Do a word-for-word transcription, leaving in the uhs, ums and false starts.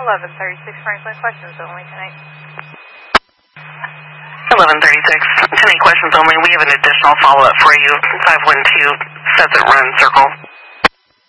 eleven thirty-six Franklin, questions only tonight. eleven thirty-six, tonight questions only. We have an additional follow-up for you. five one two Pheasant Run Circle.